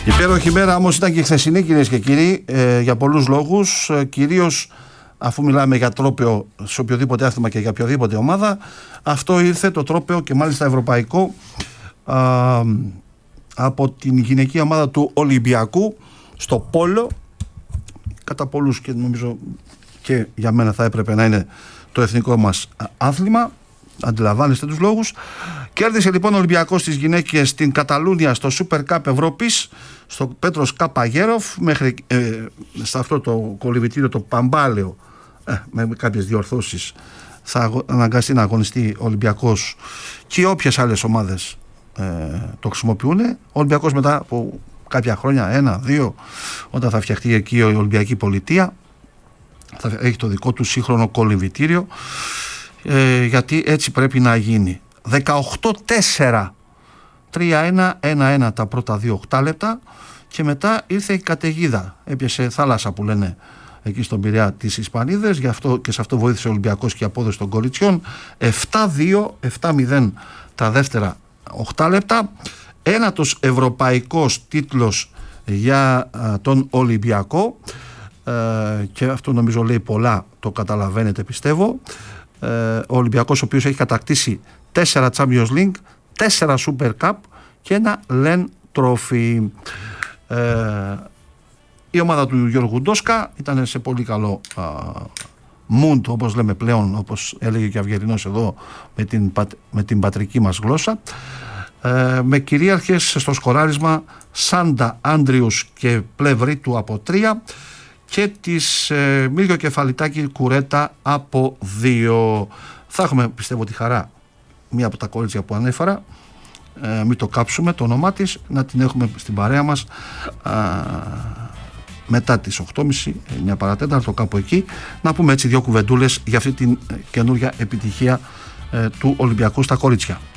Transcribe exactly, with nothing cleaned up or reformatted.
Υπέροχη μέρα όμως ήταν και η χθεσινή, κυρίες και κύριοι, ε, για πολλούς λόγους, ε, κυρίως αφού μιλάμε για τρόπαιο σε οποιοδήποτε άθλημα και για οποιοδήποτε ομάδα. Αυτό ήρθε το τρόπαιο και μάλιστα ευρωπαϊκό α, από την γυναικεία ομάδα του Ολυμπιακού στο πόλο. Κατά πολλούς και νομίζω και για μένα θα έπρεπε να είναι το εθνικό μας άθλημα. Αντιλαμβάνεστε τους λόγους. Κέρδισε λοιπόν ο Ολυμπιακός στις γυναίκες στην Καταλούνια στο Super Cup Ευρώπης, στο Πέτρος Καπαγέροφ, μέχρι ε, σε αυτό το κολυβητήριο το Παμπάλαιο, ε, με κάποιες διορθώσεις θα αναγκαστεί να αγωνιστεί ο Ολυμπιακός και όποιες άλλες ομάδες ε, το χρησιμοποιούν. Ο Ολυμπιακός μετά από κάποια χρόνια, ένα, δύο, όταν θα φτιαχτεί εκεί η Ολυμπιακή Πολιτεία, θα έχει το δικό του σύγχρονο κολυβητήριο. Ε, γιατί έτσι πρέπει να γίνει. Δεκαοκτώ τέσσερα, τρία ένα, ένα ένα τα πρώτα δύο οκτάλεπτα και μετά ήρθε η καταιγίδα, έπιασε θάλασσα που λένε εκεί στον Πειραιά τις Ισπανίδες, γι' αυτό και σε αυτό βοήθησε ο Ολυμπιακός και η απόδοση των κοριτσιών. Επτά δύο, επτά μηδέν τα δεύτερα οκτάλεπτα, ένατος ευρωπαϊκός τίτλος για α, τον Ολυμπιακό, ε, και αυτό νομίζω λέει πολλά, το καταλαβαίνετε πιστεύω. Ο Ολυμπιακός, ο οποίος έχει κατακτήσει τέσσερα Champions League, τέσσερα Super Cup και ένα Len Trophy. Ε, η ομάδα του Γιώργου Ντόσκα ήταν σε πολύ καλό α, mood, όπως λέμε πλέον, όπως έλεγε και ο Αυγερινός εδώ με την, με την πατρική μας γλώσσα, ε, με κυρίαρχες στο σκοράρισμα Σάντα, Άντριους και Πλευρίτου από τρία και της ε, Μύριο Κεφαλιτάκη Κουρέτα από δύο. Θα έχουμε πιστεύω τη χαρά μία από τα κορίτσια που ανέφερα, ε, μην το κάψουμε το όνομά της, να την έχουμε στην παρέα μας α, μετά τις οκτώ και μισή, εννιά παρατέταρτο κάπου εκεί, να πούμε έτσι δύο κουβεντούλες για αυτή την καινούργια επιτυχία ε, του Ολυμπιακού στα κορίτσια.